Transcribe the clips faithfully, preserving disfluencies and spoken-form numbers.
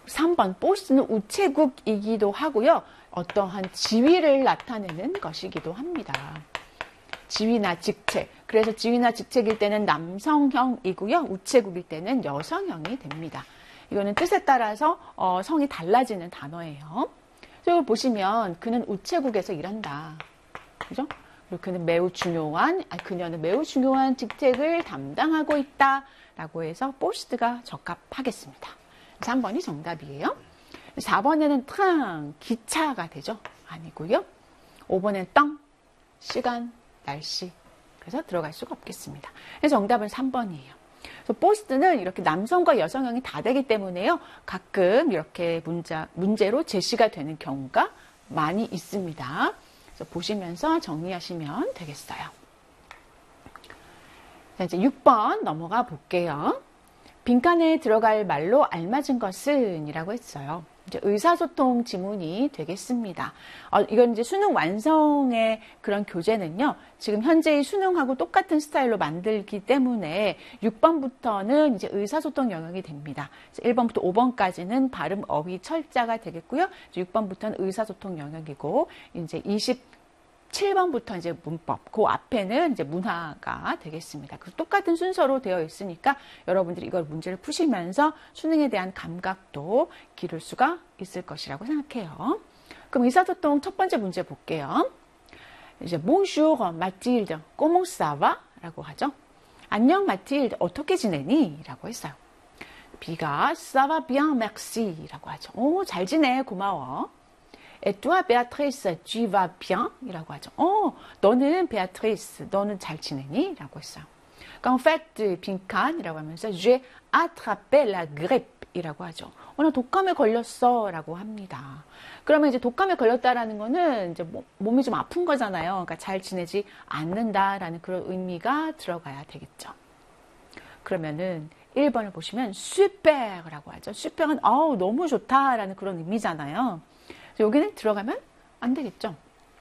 삼 번 보스는 우체국이기도 하고요. 어떠한 지위를 나타내는 것이기도 합니다. 지위나 직책. 그래서 지위나 직책일 때는 남성형이고요. 우체국일 때는 여성형이 됩니다. 이거는 뜻에 따라서 어, 성이 달라지는 단어예요. 그리고 보시면 그는 우체국에서 일한다. 그죠? 그리고 그는 매우 중요한, 아, 그녀는 매우 중요한 직책을 담당하고 있다. 라고 해서 보스가 적합하겠습니다. 삼 번이 정답이에요. 사 번에는 트랑, 기차가 되죠? 아니고요. 오 번에는 땅, 시간, 날씨. 그래서 들어갈 수가 없겠습니다. 그래서 정답은 삼 번이에요. 그래서 보스는 이렇게 남성과 여성형이 다 되기 때문에요. 가끔 이렇게 문자, 문제로 제시가 되는 경우가 많이 있습니다. 그래서 보시면서 정리하시면 되겠어요. 자, 이제 육 번 넘어가 볼게요. 빈칸에 들어갈 말로 알맞은 것은 이라고 했어요. 이제 의사소통 지문이 되겠습니다. 어, 이건 이제 수능 완성의 그런 교재는요, 지금 현재의 수능하고 똑같은 스타일로 만들기 때문에 육 번부터는 이제 의사소통 영역이 됩니다. 일 번부터 오 번까지는 발음, 어휘, 철자가 되겠고요. 육 번부터는 의사소통 영역이고, 이제 이십칠 번부터 이제 문법, 그 앞에는 이제 문화가 되겠습니다. 그래서 똑같은 순서로 되어 있으니까 여러분들이 이걸 문제를 푸시면서 수능에 대한 감각도 기를 수가 있을 것이라고 생각해요. 그럼 의사소통 첫 번째 문제 볼게요. 이제 Bonjour Mathilde, comment ça va? 라고 하죠. 안녕 마틸드, 어떻게 지내니? 라고 했어요. B가 Ça va bien, merci 라고 하죠. 오, 잘 지내, 고마워. Et toi, Béatrice, tu vas bien? 이라고 하죠. 어, 너는 Béatrice, 너는 잘 지내니? 라고 했어요. En fait, 빈칸이라고 하면서 j'ai attrapé la grippe 이라고 하죠. 어, 나 독감에 걸렸어 라고 합니다. 그러면 이제 독감에 걸렸다라는 거는 이제 몸이 좀 아픈 거잖아요. 그러니까 잘 지내지 않는다라는 그런 의미가 들어가야 되겠죠. 그러면은 일 번을 보시면 super라고 하죠. super은 어우, 너무 좋다라는 그런 의미잖아요. 여기는 들어가면 안 되겠죠.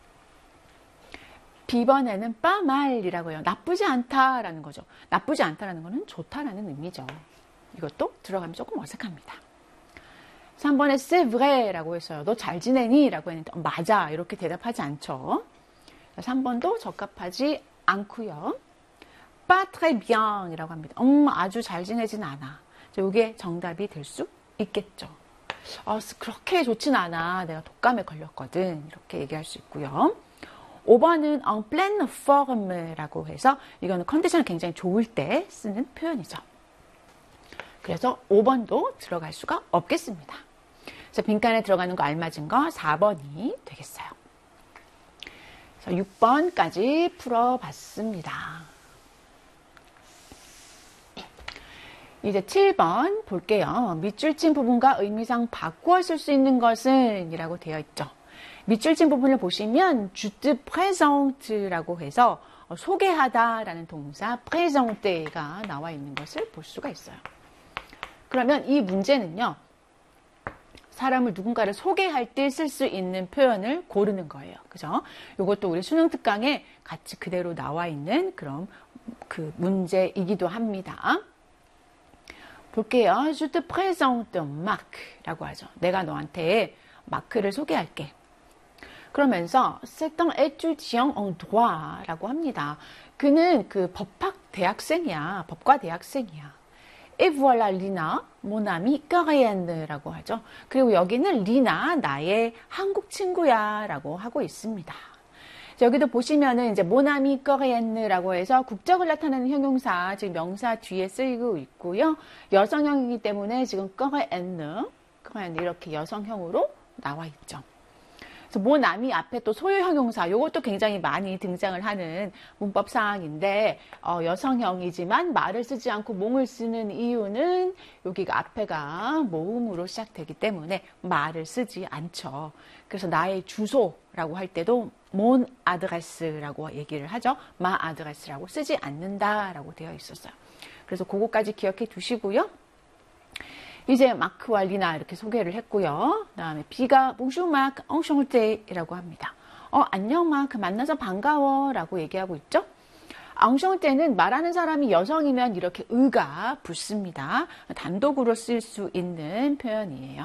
B번에는 pas mal이라고 해요. 나쁘지 않다라는 거죠. 나쁘지 않다라는 거는 좋다라는 의미죠. 이것도 들어가면 조금 어색합니다. 삼 번에 c'est vrai라고 했어요. 너 잘 지내니? 라고 했는데 어, 맞아 이렇게 대답하지 않죠. 삼 번도 적합하지 않고요. pas très bien 이라고 합니다. 음, 아주 잘 지내진 않아. 이게 정답이 될 수 있겠죠. 어, 그렇게 좋진 않아. 내가 독감에 걸렸거든. 이렇게 얘기할 수 있고요. 오 번은 en pleine forme라고 해서 이거는 컨디션이 굉장히 좋을 때 쓰는 표현이죠. 그래서 오 번도 들어갈 수가 없겠습니다. 그래서 빈칸에 들어가는 거 알맞은 거 사 번이 되겠어요. 그래서 육 번까지 풀어봤습니다. 이제 칠 번 볼게요. 밑줄 친 부분과 의미상 바꾸어 쓸 수 있는 것은 이라고 되어 있죠. 밑줄 친 부분을 보시면 주트 프레젠트라고 해서 소개하다라는 동사 프레젠테가 나와 있는 것을 볼 수가 있어요. 그러면 이 문제는요. 사람을 누군가를 소개할 때 쓸 수 있는 표현을 고르는 거예요. 그죠? 이것도 우리 수능 특강에 같이 그대로 나와 있는 그런 그 문제이기도 합니다. 볼게요. Je te présente Marc라고 하죠. 내가 너한테 마크를 소개할게. 그러면서 c'est un étudiant en droit라고 합니다. 그는 그 법학 대학생이야. 법과 대학생이야. Et voilà Lina, mon amie coréenne라고 하죠. 그리고 여기는 리나, 나의 한국 친구야 라고 하고 있습니다. 여기도 보시면은 이제 mon amie coréenne라고 해서 국적을 나타내는 형용사, 즉 명사 뒤에 쓰이고 있고요. 여성형이기 때문에 지금 coréenne, coréenne 이렇게 여성형으로 나와 있죠. 그래서 mon ami 앞에 또 소유 형용사, 이것도 굉장히 많이 등장을 하는 문법 사항인데 어, 여성형이지만 말을 쓰지 않고 몽을 쓰는 이유는 여기가 앞에가 모음으로 시작되기 때문에 말을 쓰지 않죠. 그래서 나의 주소라고 할 때도 mon adresse라고 얘기를 하죠. ma adresse라고 쓰지 않는다라고 되어 있었어요. 그래서 그거까지 기억해 두시고요. 이제 마크와 리나 이렇게 소개를 했고요. 그 다음에 B가 Bonjour Marc, enchanté라고 합니다. 어, 안녕 마크, 만나서 반가워 라고 얘기하고 있죠. enchanté는 말하는 사람이 여성이면 이렇게 의가 붙습니다. 단독으로 쓸 수 있는 표현이에요.